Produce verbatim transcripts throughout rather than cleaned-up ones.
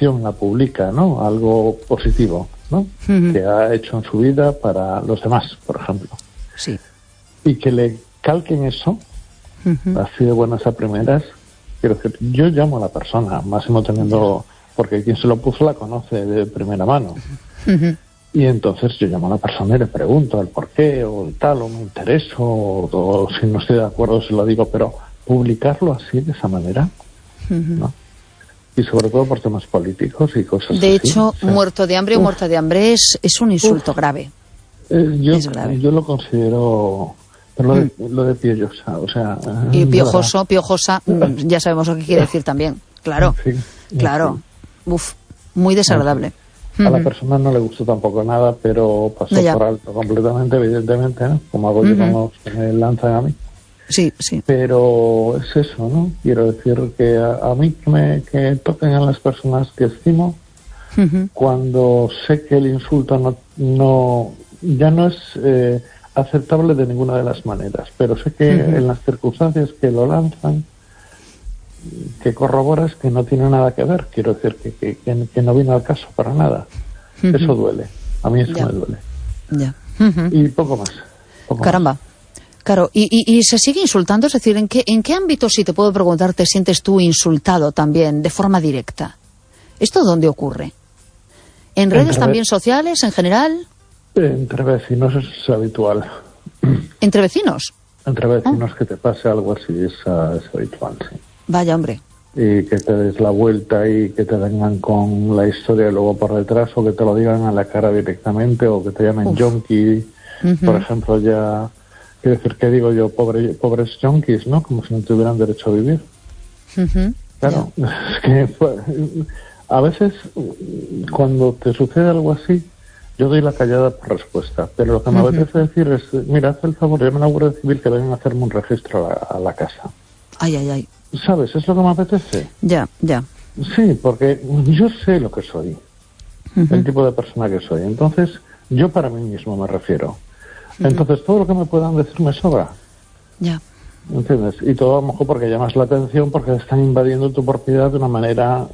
acción la publica, ¿no? Algo positivo, ¿no? Uh-huh. Que ha hecho en su vida para los demás, por ejemplo. Sí. Y que le calquen eso, uh-huh. así de buenas a primeras. Quiero decir, yo llamo a la persona, máximo teniendo, porque quien se lo puso la conoce de primera mano. Uh-huh. Y entonces yo llamo a la persona y le pregunto el por qué, o el tal, o me intereso, o, o si no estoy de acuerdo se lo digo, pero publicarlo así, de esa manera, uh-huh. ¿no? Y sobre todo por temas políticos y cosas de así. hecho, o sea, muerto de hambre uf, o muerta de hambre es, es un insulto uf, grave. Eh, yo, es grave. Yo lo considero... Pero lo de, mm. lo de piojosa, o sea... Y piojoso, piojosa, ya sabemos lo que quiere decir también. Claro, sí, claro. Sí. Uf, muy desagradable. A la persona no le gustó tampoco nada, pero pasó no, por alto completamente, evidentemente, ¿no? Como hago uh-huh. yo con los que me lanzan a mí. Sí, sí. Pero es eso, ¿no? Quiero decir que a, a mí que me que toquen a las personas que estimo, uh-huh. cuando sé que el insulto no, no ya no es eh, aceptable de ninguna de las maneras, pero sé que uh-huh. en las circunstancias que lo lanzan, que corroboras que no tiene nada que ver, quiero decir que, que, que, que no vino al caso para nada. Uh-huh. Eso duele, a mí eso ya. me duele. Ya. Uh-huh. Y poco más. Poco Caramba. Más. Claro, y, y, y se sigue insultando, es decir, ¿en qué, ¿en qué ámbito, si te puedo preguntar, te sientes tú insultado también, de forma directa? ¿Esto dónde ocurre? ¿En redes Entre también ve- sociales, en general? Entre vecinos es habitual. ¿Entre vecinos? Entre vecinos oh. que te pase algo así es, uh, es habitual, sí. Vaya, hombre. Y que te des la vuelta y que te vengan con la historia luego por detrás, o que te lo digan a la cara directamente, o que te llamen yonki, uh-huh. por ejemplo, ya... Quiero decir, ¿qué digo yo? Pobre, pobres yonkis, ¿no? Como si no tuvieran derecho a vivir. Uh-huh. Claro, yeah. es que pues, a veces cuando te sucede algo así, yo doy la callada por respuesta, pero lo que me uh-huh. apetece decir es, mira, haz el favor, llame a la Guardia Civil que vengan a hacerme un registro a la, a la casa. Ay, ay, ay. ¿Sabes? Es lo que me apetece. Ya, ya. Sí, porque yo sé lo que soy, uh-huh. el tipo de persona que soy. Entonces, yo para mí mismo me refiero. Entonces, todo lo que me puedan decir me sobra. Ya. ¿Entiendes? Y todo a lo mejor porque llamas la atención, porque están invadiendo tu propiedad de una manera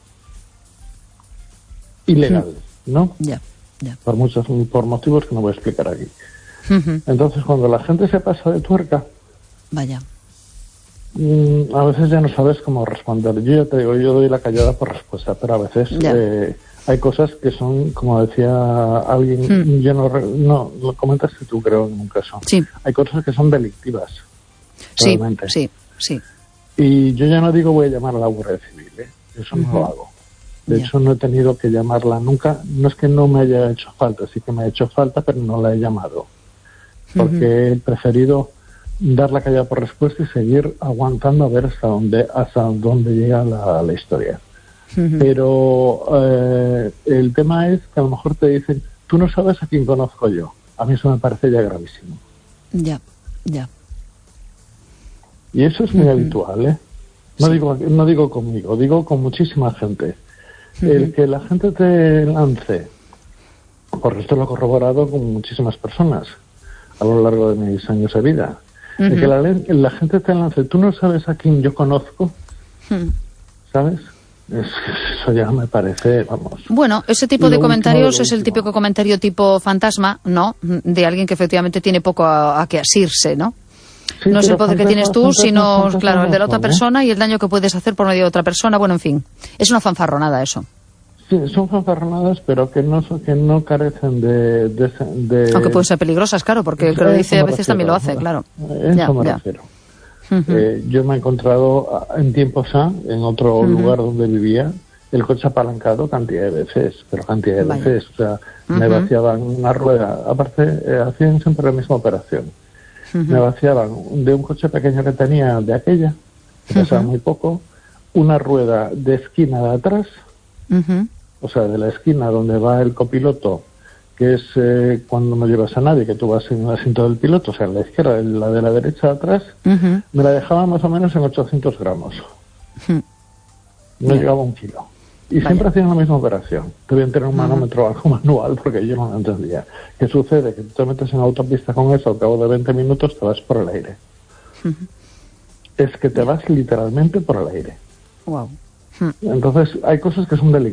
ilegal, ¿no? Ya, ya. Por muchos, por motivos que no voy a explicar aquí. Uh-huh. Entonces, cuando la gente se pasa de tuerca, vaya, mmm, a veces ya no sabes cómo responder. Yo ya te digo, yo doy la callada por respuesta, pero a veces... Eh, hay cosas que son, como decía alguien, hmm. yo no, no, lo comentaste tú, creo, en un caso. Sí. Hay cosas que son delictivas. Sí, realmente. sí, sí. Y yo ya no digo voy a llamar a la Guardia Civil, ¿eh? Eso no uh-huh. lo hago. De yeah. hecho, no he tenido que llamarla nunca. No es que no me haya hecho falta, sí que me ha hecho falta, pero no la he llamado. Porque uh-huh. he preferido dar la callada por respuesta y seguir aguantando a ver hasta dónde, hasta dónde llega la, la historia. Uh-huh. Pero eh, el tema es que a lo mejor te dicen, tú no sabes a quién conozco yo. A mí eso me parece ya gravísimo. Ya, ya. Y eso es muy uh-huh. habitual, ¿eh? No, sí. digo, no digo conmigo, digo con muchísima gente. Uh-huh. El que la gente te lance, porque esto lo he corroborado con muchísimas personas a lo largo de mis años de vida. Uh-huh. El que la, la gente te lance, tú no sabes a quién yo conozco, uh-huh. ¿sabes? Eso ya me parece, vamos... Bueno, ese tipo de comentarios es el típico comentario tipo fantasma, ¿no? De alguien que efectivamente tiene poco a, a que asirse, ¿no? Sí, no es el poder que tienes tú, sino, claro, el de la otra persona y el daño que puedes hacer por medio de otra persona. Bueno, en fin, es una fanfarronada eso. Sí, son fanfarronadas, pero que no que no carecen de... de, de... Aunque pueden ser peligrosas, claro, porque el que lo dice a veces también lo hace, claro. Eso ya, me ya. refiero. Uh-huh. Eh, yo me he encontrado en tiempos A, en otro uh-huh. lugar donde vivía, el coche apalancado cantidad de veces, pero cantidad de Vaya. veces. O sea, uh-huh. me vaciaban una rueda. Aparte, eh, hacían siempre la misma operación. Uh-huh. Me vaciaban de un coche pequeño que tenía de aquella, que pesaba uh-huh. muy poco, una rueda de esquina de atrás, uh-huh. o sea, de la esquina donde va el copiloto, que es eh, cuando no llevas a nadie, que tú vas en el asiento del piloto, o sea, en la izquierda, la de la derecha atrás, uh-huh. me la dejaban más o menos en ochocientos gramos. Uh-huh. No yeah. llegaba a un kilo. Y Vaya. siempre hacían la misma operación. Debían tener un manómetro uh-huh. algo manual, porque yo no lo entendía. ¿Qué sucede? Que tú te metes en autopista con eso, al cabo de veinte minutos te vas por el aire. Uh-huh. Es que te yeah. vas literalmente por el aire. Wow. Uh-huh. Entonces, hay cosas que son delicadas.